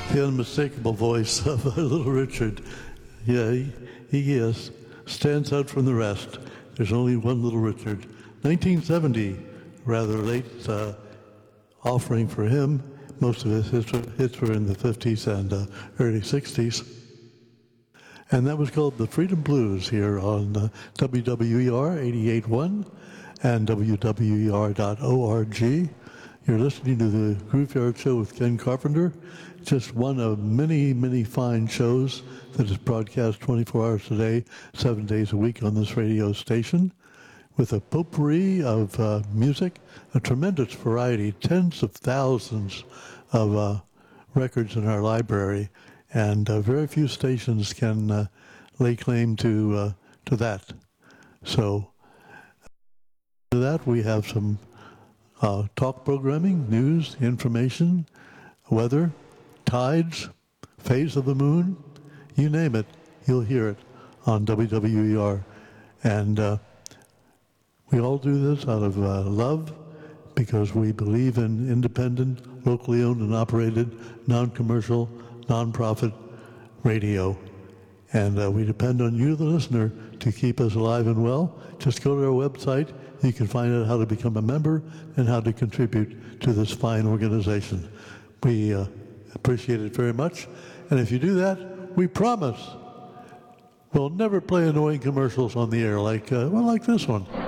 The unmistakable voice of Little Richard. Yeah, he stands out from the rest. There's only one Little Richard. 1970, rather late offering for him. Most of his hits were in the 50s and early 60s. And that was called the Freedom Blues here on WWER 88.1 and WWER.org. You're listening to the Grooveyard Show with Ken Carpenter, just one of many, many fine shows that is broadcast 24 hours a day, 7 days a week on this radio station, with a potpourri of music, a tremendous variety, tens of thousands of records in our library, and very few stations can lay claim to that. So, to that we have some talk programming, news, information, weather, tides, phase of the moon, you name it, you'll hear it on WWER. And we all do this out of love, because we believe in independent, locally owned and operated, non-commercial, non-profit radio. And we depend on you, the listener, to keep us alive and well. Just go to our website. You can find out how to become a member and how to contribute to this fine organization. We appreciate it very much. And if you do that, we promise we'll never play annoying commercials on the air like this one.